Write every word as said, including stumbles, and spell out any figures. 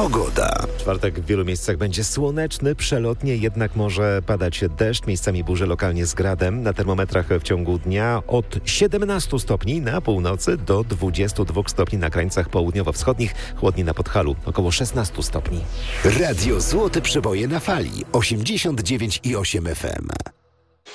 Pogoda. Czwartek w wielu miejscach będzie słoneczny, przelotnie, jednak może padać deszcz, miejscami burze lokalnie z gradem. Na termometrach w ciągu dnia od siedemnastu stopni na północy do dwudziestu dwóch stopni na krańcach południowo-wschodnich, chłodniej na Podhalu, około szesnastu stopni. Radio Złote Przeboje na fali osiemdziesiąt dziewięć i osiem F M.